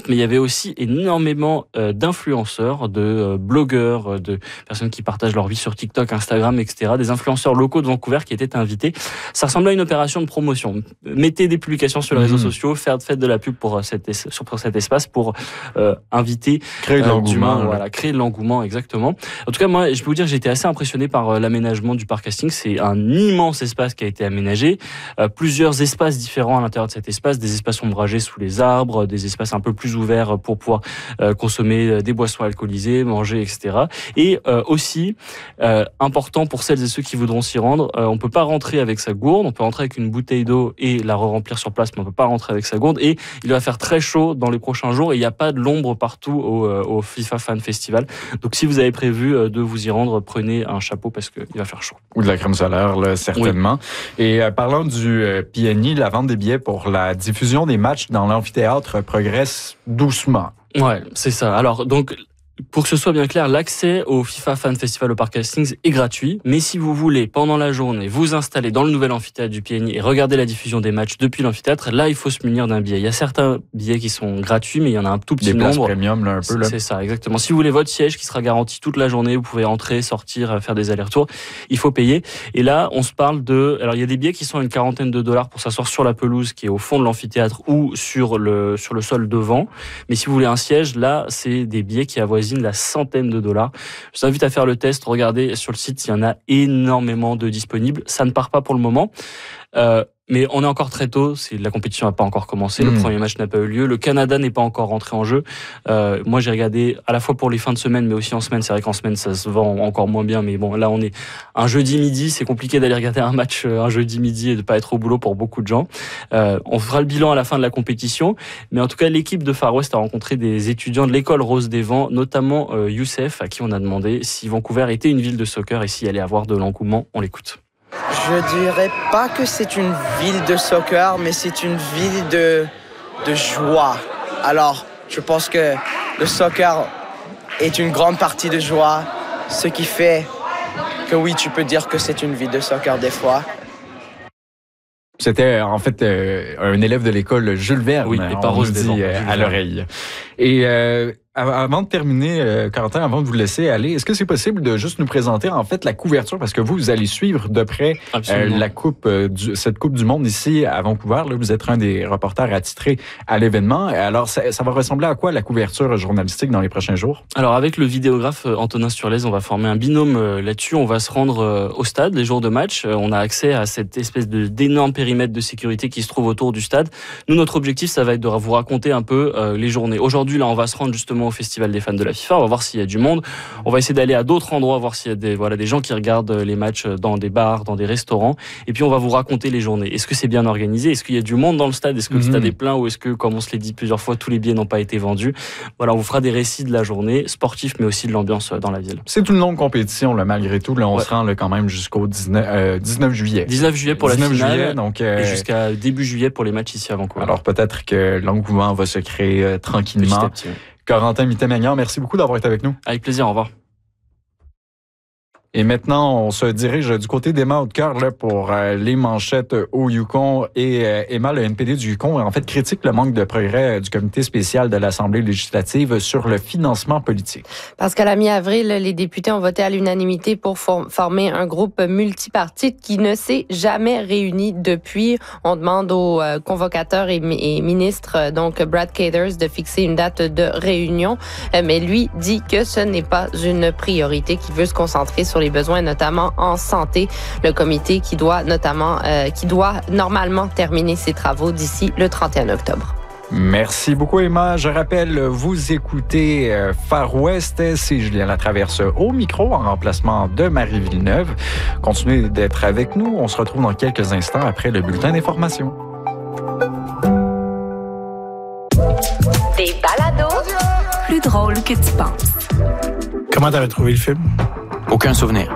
mais il y avait aussi énormément d'influenceurs, de blogueurs, de personnes qui partagent leur vie sur TikTok, Instagram, etc. Des influenceurs locaux de Vancouver qui étaient invités. Ça ressemblait à une opération de promotion. Mettez des publications sur les réseaux sociaux, faites de la pub pour cet espace pour inviter créer de l'engouement. Voilà, créer de l'engouement, exactement. En tout cas, moi, je peux vous dire, j'ai été assez impressionné par l'aménagement du parc Hastings. C'est un immense espace qui a été aménagé. Plusieurs espaces différents à l'intérieur de cet espace, des espaces ombragés sous les arbres, des espaces un peu plus ouverts pour pouvoir consommer des boissons alcoolisées, manger, etc. Et aussi, important pour celles et ceux qui voudront s'y rendre, on peut pas rentrer avec sa gourde, on peut rentrer avec une bouteille d'eau et la remplir sur place, mais on peut pas rentrer avec sa gourde. Et il va faire très chaud dans les prochains jours et il n'y a pas de l'ombre partout au FIFA Fan Festival. Donc si vous avez prévu de vous y rendre, prenez un chapeau parce qu'il va faire chaud. Ou de la crème solaire, là, certainement. Oui. Et parlant du PNI, la vente des billets pour la diffusion des matchs dans l'amphithéâtre progresse doucement. Ouais, c'est ça. Alors, donc, pour que ce soit bien clair, l'accès au FIFA Fan Festival au Parc Hastings est gratuit. Mais si vous voulez, pendant la journée, vous installer dans le nouvel amphithéâtre du PNI et regarder la diffusion des matchs depuis l'amphithéâtre, là, il faut se munir d'un billet. Il y a certains billets qui sont gratuits, mais il y en a un tout petit nombre. Des places premium, là, un peu, là. C'est ça, exactement. Si vous voulez votre siège qui sera garanti toute la journée, vous pouvez entrer, sortir, faire des allers-retours. Il faut payer. Et là, on se parle de... Alors, il y a des billets qui sont à une quarantaine de dollars pour s'asseoir sur la pelouse qui est au fond de l'amphithéâtre ou sur le sol devant. Mais si vous voulez un siège, là, c'est des billets qui avoisinent la centaine de dollars. Je vous invite à faire le test, regardez sur le site, il y en a énormément de disponibles. Ça ne part pas pour le moment. Mais on est encore très tôt, la compétition n'a pas encore commencé, le premier match n'a pas eu lieu, le Canada n'est pas encore rentré en jeu. Moi j'ai regardé à la fois pour les fins de semaine mais aussi en semaine, c'est vrai qu'en semaine ça se vend encore moins bien, mais bon là on est un jeudi midi, c'est compliqué d'aller regarder un match un jeudi midi et de pas être au boulot pour beaucoup de gens. On fera le bilan à la fin de la compétition, mais en tout cas l'équipe de Far West a rencontré des étudiants de l'école Rose des Vents, notamment Youssef, à qui on a demandé si Vancouver était une ville de soccer et s'il allait avoir de l'engouement. On l'écoute. Je dirais pas que c'est une ville de soccer, mais c'est une ville de joie. Alors, je pense que le soccer est une grande partie de joie, ce qui fait que oui, tu peux dire que c'est une ville de soccer des fois. C'était en fait un élève de l'école Jules Verne, oui, on nous dit à l'oreille. Et avant de terminer, Corentin, avant de vous laisser aller, est-ce que c'est possible de juste nous présenter en fait la couverture, parce que vous allez suivre de près la coupe, cette Coupe du Monde ici à Vancouver. Là, vous êtes un des reporters attitrés à l'événement. Alors, ça va ressembler à quoi la couverture journalistique dans les prochains jours? Alors, avec le vidéographe Antonin Sturlez, on va former un binôme là-dessus. On va se rendre au stade les jours de match. On a accès à cette espèce d'énorme périmètre de sécurité qui se trouve autour du stade. Nous, notre objectif, ça va être de vous raconter un peu les journées. Aujourd'hui, là, on va se rendre justement au Festival des fans de la FIFA. On va voir s'il y a du monde. On va essayer d'aller à d'autres endroits, voir s'il y a des gens qui regardent les matchs dans des bars, dans des restaurants. Et puis, on va vous raconter les journées. Est-ce que c'est bien organisé? Est-ce qu'il y a du monde dans le stade? Est-ce que le stade est plein? Ou est-ce que, comme on se l'a dit plusieurs fois, tous les billets n'ont pas été vendus? Voilà, on vous fera des récits de la journée, sportifs, mais aussi de l'ambiance dans la ville. C'est une longue compétition, là, malgré tout. Là, on se rend là, quand même jusqu'au 19 juillet. 19 juillet pour la finale. Juillet, donc, et jusqu'à début juillet pour les matchs ici à Vancouver. Alors, peut-être que l'engouement va se créer tranquillement. Petit à petit, oui. Corentin Mitté-Magnan, merci beaucoup d'avoir été avec nous. Avec plaisir, au revoir. Et maintenant, on se dirige du côté d'Emma Haute-Cœur pour les manchettes au Yukon. Et Emma, le NPD du Yukon, en fait, critique le manque de progrès du comité spécial de l'Assemblée législative sur le financement politique. Parce qu'à la mi-avril, les députés ont voté à l'unanimité pour former un groupe multipartite qui ne s'est jamais réuni depuis. On demande aux convocateurs et ministres, donc Brad Cathers, de fixer une date de réunion. Mais lui dit que ce n'est pas une priorité, qu'il veut se concentrer sur les besoins, notamment en santé. Le comité qui doit normalement terminer ses travaux d'ici le 31 octobre. Merci beaucoup, Emma. Je rappelle, vous écoutez Far West. C'est Julien Latraverse au micro en remplacement de Marie Villeneuve. Continuez d'être avec nous. On se retrouve dans quelques instants après le bulletin d'information. Des balados plus drôles que tu penses. Comment t'avais trouvé le film? Aucun souvenir.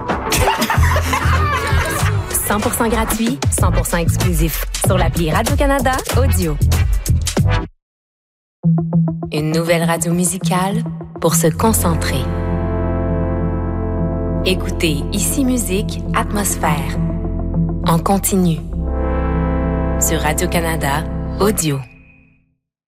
100% gratuit, 100% exclusif. Sur l'appli Radio-Canada Audio. Une nouvelle radio musicale pour se concentrer. Écoutez Ici Musique, Atmosphère. En continu. Sur Radio-Canada Audio.